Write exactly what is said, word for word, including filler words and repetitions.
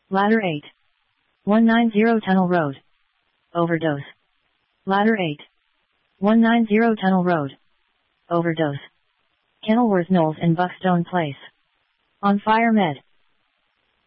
Ladder eight. one ninety Tunnel Road. Overdose. Ladder eight. one ninety Tunnel Road. Overdose. Kenilworth Knowles and Buckstone Place. On Fire Med.